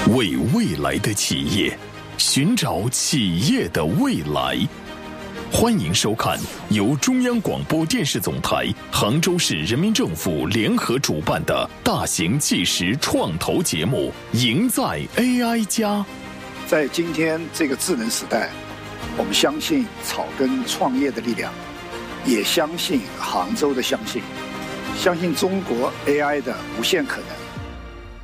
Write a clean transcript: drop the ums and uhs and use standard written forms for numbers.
为未来的企业，寻找企业的未来。欢迎收看由中央广播电视总台、杭州市人民政府联合主办的大型纪实创投节目《赢在 AI 家》。 在今天这个智能时代，我们相信草根创业的力量，也相信杭州的相信中国 AI 的无限可能。